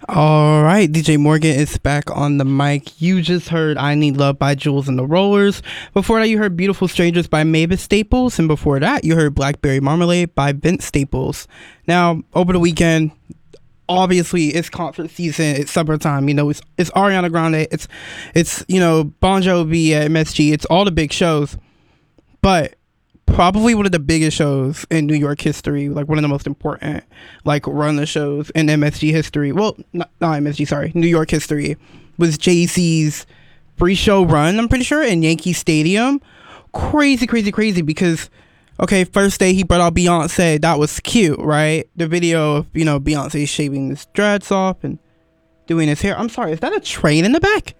All right, DJ Morgan is back on the mic. You just heard I Need Love by Jules and the Rollers. Before that, you heard Beautiful Strangers by Mavis Staples. And before that, you heard Blackberry Marmalade by Vince Staples. Now, over the weekend, obviously, it's concert season. It's summertime. It's Ariana Grande. It's Bon Jovi at MSG. It's all the big shows. But probably one of the biggest shows in New York history, like one of the most important, like run the shows in MSG history. Well, not MSG, sorry, New York history, was Jay-Z's pre-show run, I'm pretty sure, in Yankee Stadium. Crazy, crazy, crazy because, okay, first day he brought out Beyonce. That was cute, right? The video of, Beyonce shaving his dreads off and doing his hair. I'm sorry, is that a train in the back?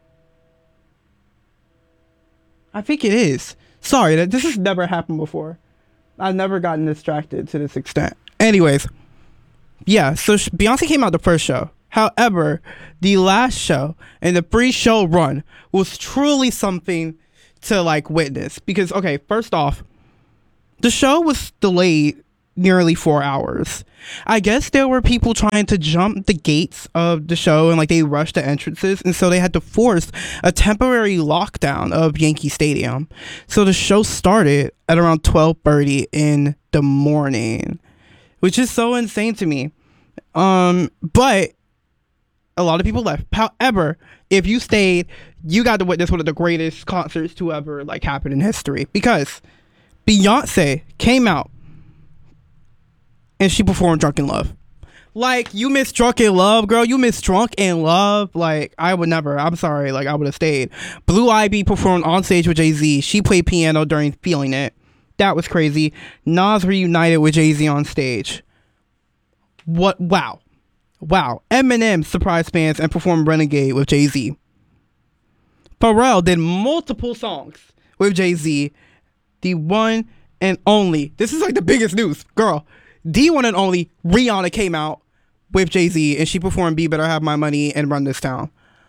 I think it is. Sorry, this has never happened before. I've never gotten distracted to this extent. Anyways, yeah, so Beyonce came out the first show. However, the last show and the pre-show run was truly something to like witness. Because, okay, first off, the show was delayed nearly 4 hours. I guess there were people trying to jump the gates of the show and like they rushed the entrances, and so they had to force a temporary lockdown of Yankee Stadium. So the show started at around 12:30 in the morning, which is so insane to me. But a lot of people left. However, if you stayed, you got to witness one of the greatest concerts to ever like happen in history, because Beyonce came out and she performed Drunk in Love. Like, you miss Drunk in Love, girl. You miss Drunk in Love. Like, I would never. I'm sorry. Like, I would have stayed. Blue Ivy performed on stage with Jay-Z. She played piano during Feeling It. That was crazy. Nas reunited with Jay-Z on stage. What? Wow. Wow. Eminem surprised fans and performed Renegade with Jay-Z. Pharrell did multiple songs with Jay-Z. The one and only. This is like the biggest news, girl. The one and only Rihanna came out with Jay-Z and she performed Be Better Have My Money and Run This Town.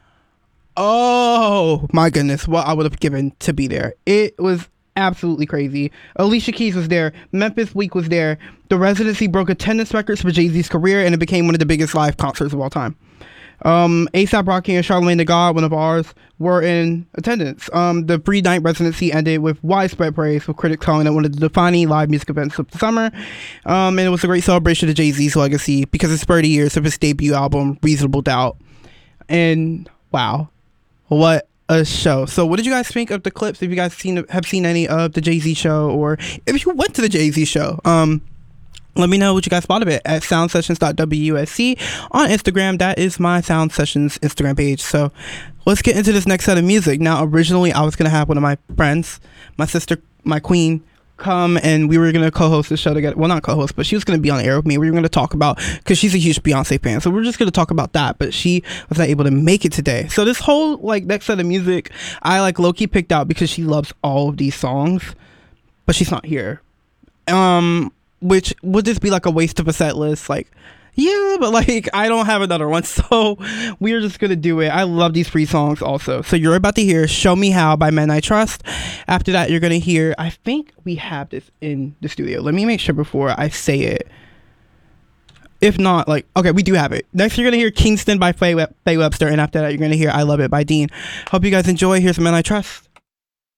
Oh my goodness, what I would have given to be there. It was absolutely crazy. Alicia Keys was there. Memphis Bleek was there. The Residency broke attendance records for Jay-Z's career and it became one of the biggest live concerts of all time. A$AP Rocky and Charlamagne tha God, one of ours, were in attendance. The 3-night residency ended with widespread praise, with critics calling it one of the defining live music events of the summer. And it was a great celebration of Jay-Z's legacy because it's 30 years of his debut album, Reasonable Doubt. And wow, what a show. So what did you guys think of the clips? If you guys have seen any of the Jay-Z show, or if you went to the Jay-Z show, let me know what you guys thought of it at soundsessions.wsc on Instagram. That is my Sound Sessions Instagram page. So let's get into this next set of music. Now, originally, I was going to have one of my friends, my sister, my queen, come and we were going to co-host the show together. Well, not co-host, but she was going to be on the air with me. We were going to talk about, because she's a huge Beyonce fan. So we're just going to talk about that. But she was not able to make it today. So this whole like next set of music, I like low-key picked out because she loves all of these songs, but she's not here. Which would just be like a waste of a set list. Like, yeah, but like I don't have another one, so we're just gonna do it. I love these free songs also. So you're about to hear Show Me How by Men I Trust. After that, you're gonna hear, I think we have this in the studio. Let me make sure before I say it. If not, like, okay, we do have it. Next, you're gonna hear Kingston by Faye Webster, and after that, you're gonna hear I Love It by Dean. Hope you guys enjoy. Here's Men I Trust.